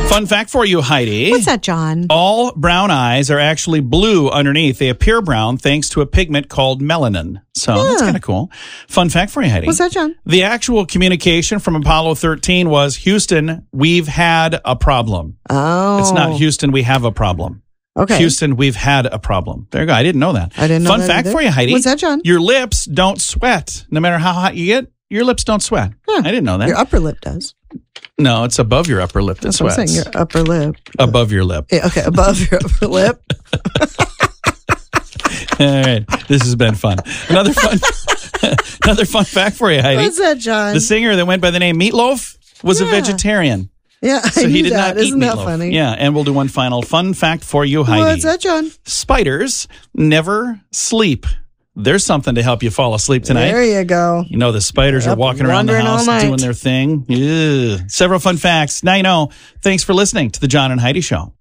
Fun fact for you, Heidi. What's that, John? All brown eyes are actually blue underneath. They appear brown thanks to a pigment called melanin. So that's kind of cool. Fun fact for you, Heidi. What's that, John? The actual communication from Apollo 13 was, Houston, we've had a problem. Oh. It's not Houston, we have a problem. Okay. Houston, we've had a problem. There you go. I didn't know that. I didn't know Fun that fact either. for you, Heidi. What's that, John? Your lips don't sweat. No matter how hot you get, your lips don't sweat. Huh. I didn't know that. Your upper lip does. No, it's above your upper lip that That's what sweats. I'm saying. Your upper lip. Above your lip. Yeah, okay, above your upper lip. All right. This has been fun. Another fun fact for you, Heidi. What's that, John? The singer that went by the name Meatloaf was a vegetarian. Yeah, I So knew he did that. not eat Isn't that meatloaf. funny? Yeah, and we'll do one final fun fact for you, Heidi. What's that, John? Spiders never sleep. There's something to help you fall asleep tonight. There you go. You know, the spiders are walking around the wandering all house night. doing their thing. Ugh. Several fun facts. Now you know. Thanks for listening to the John and Heidi Show.